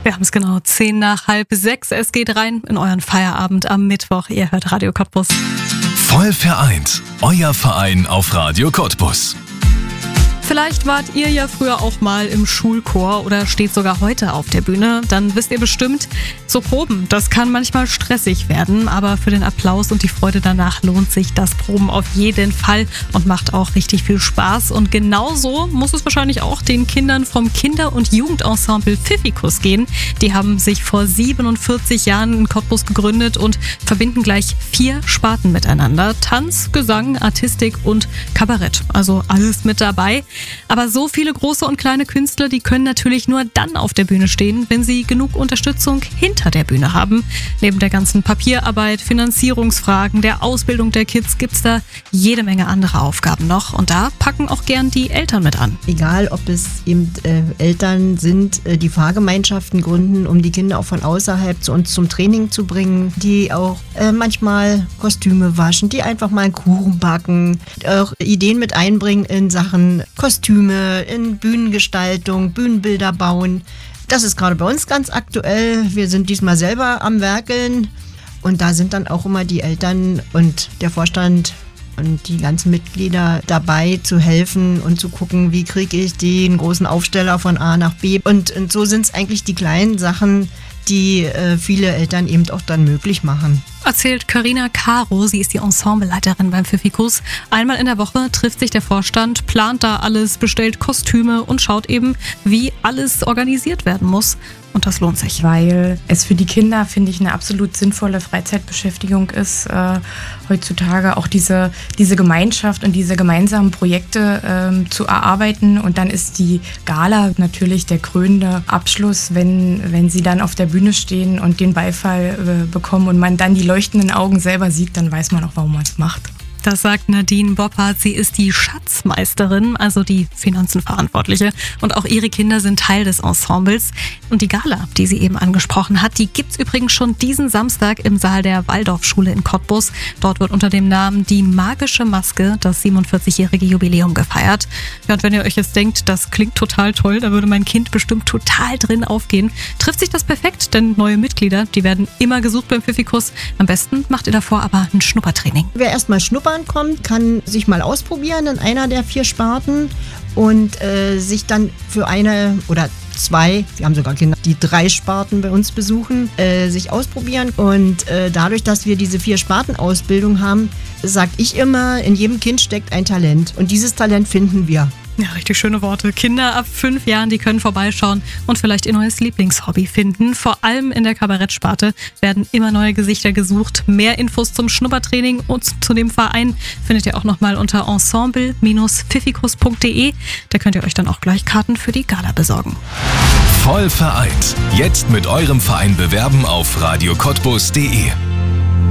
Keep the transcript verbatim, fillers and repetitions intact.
Wir haben es genau zehn nach halb sechs. Es geht rein in euren Feierabend am Mittwoch. Ihr hört Radio Cottbus. Voll vereint. Euer Verein auf Radio Cottbus. Vielleicht wart ihr ja früher auch mal im Schulchor oder steht sogar heute auf der Bühne. Dann wisst ihr bestimmt, so Proben, das kann manchmal stressig werden, aber für den Applaus und die Freude danach lohnt sich das Proben auf jeden Fall und macht auch richtig viel Spaß. Und genauso muss es wahrscheinlich auch den Kindern vom Kinder- und Jugendensemble Pfiffikus gehen. Die haben sich vor siebenundvierzig Jahren in Cottbus gegründet und verbinden gleich vier Sparten miteinander. Tanz, Gesang, Artistik und Kabarett. Also alles mit dabei. Aber so viele große und kleine Künstler, die können natürlich nur dann auf der Bühne stehen, wenn sie genug Unterstützung hinter der Bühne haben. Neben der ganzen Papierarbeit, Finanzierungsfragen, der Ausbildung der Kids gibt's da jede Menge andere Aufgaben noch. Und da packen auch gern die Eltern mit an. Egal, ob es eben äh, Eltern sind, äh, die Fahrgemeinschaften gründen, um die Kinder auch von außerhalb zu uns zum Training zu bringen, die auch äh, manchmal Kostüme waschen, die einfach mal einen Kuchen backen, auch Ideen mit einbringen in Sachen Kostüme, in Bühnengestaltung, Bühnenbilder bauen. Das ist gerade bei uns ganz aktuell. Wir sind diesmal selber am Werkeln und da sind dann auch immer die Eltern und der Vorstand und die ganzen Mitglieder dabei zu helfen und zu gucken, wie kriege ich den großen Aufsteller von A nach B. Und, und so sind es eigentlich die kleinen Sachen, die äh, viele Eltern eben auch dann möglich machen. Erzählt Carina Caro, sie ist die Ensembleleiterin beim Pfiffikus. Einmal in der Woche trifft sich der Vorstand, plant da alles, bestellt Kostüme und schaut eben, wie alles organisiert werden muss. Und das lohnt sich. Weil es für die Kinder, finde ich, eine absolut sinnvolle Freizeitbeschäftigung ist, äh, heutzutage auch diese, diese Gemeinschaft und diese gemeinsamen Projekte ähm, zu erarbeiten. Und dann ist die Gala natürlich der krönende Abschluss, wenn, wenn sie dann auf der Bühne stehen und den Beifall äh, bekommen und man dann die leuchtenden Augen selber sieht, dann weiß man auch, warum man es macht. Das sagt Nadine Boppert. Sie ist die Schatzmeisterin, also die Finanzenverantwortliche. Und auch ihre Kinder sind Teil des Ensembles. Und die Gala, die sie eben angesprochen hat, die gibt's übrigens schon diesen Samstag im Saal der Waldorfschule in Cottbus. Dort wird unter dem Namen Die magische Maske das siebenundvierzigjährige Jubiläum gefeiert. Ja, und wenn ihr euch jetzt denkt, das klingt total toll, da würde mein Kind bestimmt total drin aufgehen, trifft sich das perfekt, denn neue Mitglieder, die werden immer gesucht beim Pfiffikus. Am besten macht ihr davor aber ein Schnuppertraining. Wer erstmal schnuppern kommt, kann sich mal ausprobieren in einer der vier Sparten und äh, sich dann für eine oder zwei, wir haben sogar Kinder, die drei Sparten bei uns besuchen, äh, sich ausprobieren. Und äh, dadurch, dass wir diese vier Sparten-Ausbildung haben, sage ich immer, in jedem Kind steckt ein Talent. Und dieses Talent finden wir. Ja, richtig schöne Worte. Kinder ab fünf Jahren, die können vorbeischauen und vielleicht ihr neues Lieblingshobby finden. Vor allem in der Kabarettsparte werden immer neue Gesichter gesucht. Mehr Infos zum Schnuppertraining und zu dem Verein findet ihr auch nochmal unter ensemble Bindestrich pfiffikus punkt de. Da könnt ihr euch dann auch gleich Karten für die Gala besorgen. Voll vereint. Jetzt mit eurem Verein bewerben auf radio cottbus punkt de.